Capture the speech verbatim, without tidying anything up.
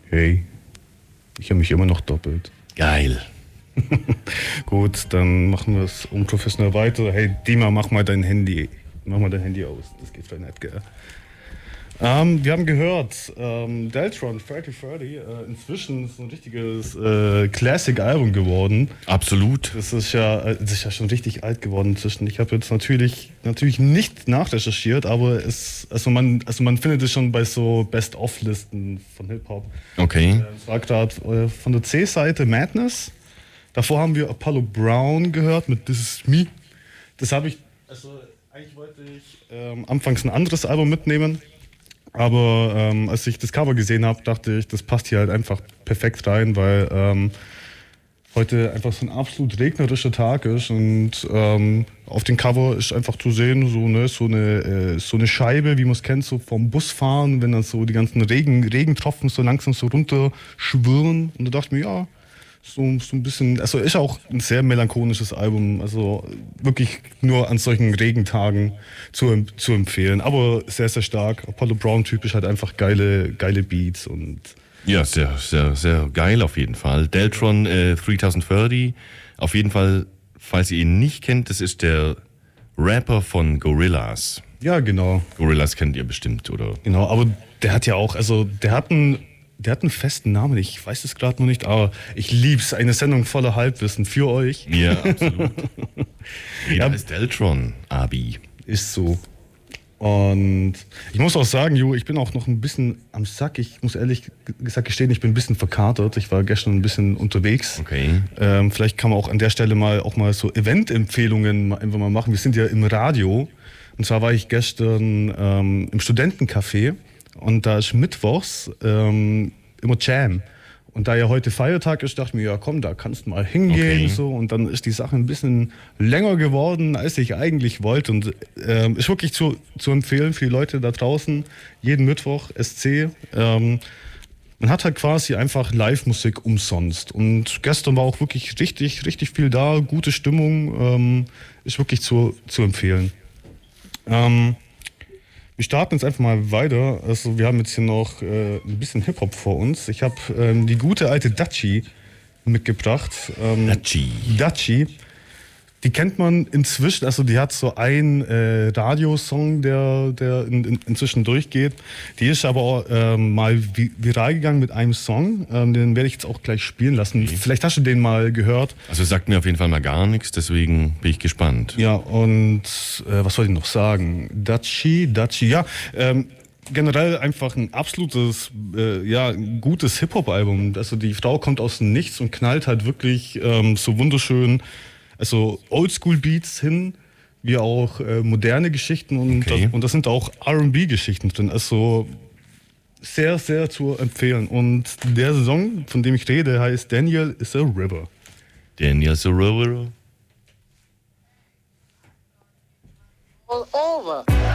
Hey, ich höre mich immer noch doppelt. Geil. Gut, dann machen wir es unprofessionell weiter. Hey, Dima, mach mal dein Handy. Mach mal dein Handy aus. Das geht vielleicht nicht, gell? Ähm, wir haben gehört, ähm, Deltron thirty thirty, äh, inzwischen ist ein richtiges äh, Classic-Album geworden. Absolut. Das ist ja, äh, das ist ja schon richtig alt geworden inzwischen. Ich habe jetzt natürlich, natürlich nicht nachrecherchiert, aber es, also man, also man findet es schon bei so Best-of-Listen von Hip-Hop. Okay. Äh, es war gerade äh, von der C-Seite Madness. Davor haben wir Apollo Brown gehört mit This Is Me. Das habe ich, also eigentlich wollte ich ähm, anfangs ein anderes Album mitnehmen. Aber ähm, als ich das Cover gesehen habe, dachte ich, das passt hier halt einfach perfekt rein, weil ähm, heute einfach so ein absolut regnerischer Tag ist und ähm, auf dem Cover ist einfach zu sehen, so, ne, so, eine, äh, so eine Scheibe, wie man es kennt, so vom Busfahren, wenn dann so die ganzen Regen, Regentropfen so langsam so runterschwirren. Und da dachte ich mir, ja, so, so ein bisschen, also ist auch ein sehr melancholisches Album, also wirklich nur an solchen Regentagen zu, zu empfehlen, aber sehr, sehr stark. Apollo Brown typisch halt einfach geile, geile Beats und... Ja, sehr, sehr, sehr geil auf jeden Fall. Deltron äh, thirty thirty, auf jeden Fall, falls ihr ihn nicht kennt, das ist der Rapper von Gorillaz. Ja, genau. Gorillaz kennt ihr bestimmt, oder? Genau, aber der hat ja auch, also der hat einen... Der hat einen festen Namen, ich weiß es gerade noch nicht, aber ich lieb's. Eine Sendung voller Halbwissen für euch. Ja, absolut. Jeder Ja, ist Deltron, Abi. ist so. Und ich muss auch sagen, Jo, ich bin auch noch ein bisschen am Sack. Ich muss ehrlich gesagt gestehen, ich bin ein bisschen verkatert. Ich war gestern ein bisschen unterwegs. Okay. Ähm, vielleicht kann man auch an der Stelle mal auch mal so Event-Empfehlungen mal einfach mal machen. Wir sind ja im Radio. Und zwar war ich gestern ähm, im Studentencafé. Und da ist mittwochs ähm, immer Jam. Und da ja heute Feiertag ist, dachte ich mir, ja komm, da kannst du mal hingehen. Okay. So. Und dann ist die Sache ein bisschen länger geworden, als ich eigentlich wollte. Und ähm, ist wirklich zu, zu empfehlen für die Leute da draußen. Jeden Mittwoch S C. Ähm, man hat halt quasi einfach Live-Musik umsonst. Und gestern war auch wirklich richtig, richtig viel da. Gute Stimmung. Ähm, ist wirklich zu, zu empfehlen. Ähm, Wir starten jetzt einfach mal weiter. Also wir haben jetzt hier noch äh, ein bisschen Hip-Hop vor uns. Ich habe ähm, die gute alte Dachi mitgebracht. Ähm, Dachi. Dachi. Die kennt man inzwischen, also die hat so einen äh, Radiosong, der, der in, in, inzwischen durchgeht. Die ist aber auch, ähm, mal vi- viral gegangen mit einem Song. Ähm, den werde ich jetzt auch gleich spielen lassen. Okay. Vielleicht hast du den mal gehört. Also sagt mir auf jeden Fall mal gar nichts, deswegen bin ich gespannt. Ja, und äh, was soll ich noch sagen? Dachi, Dachi, ja. Ähm, generell einfach ein absolutes, äh, ja, gutes Hip-Hop-Album. Also die Frau kommt aus dem Nichts und knallt halt wirklich ähm, so wunderschön, also Oldschool-Beats hin, wie auch äh, moderne Geschichten und, Okay. das, und da sind auch R and B-Geschichten drin. Also sehr, sehr zu empfehlen. Und der Song, von dem ich rede, heißt Daniel is a River. Daniel Sororo. all over.